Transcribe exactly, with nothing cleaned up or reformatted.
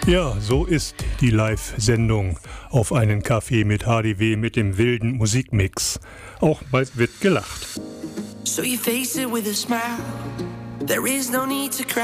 Ja, so ist die Live-Sendung auf einen Kaffee mit H D W mit dem wilden Musikmix. Auch bald wird gelacht. So you face it with a smile. There is no need to cry.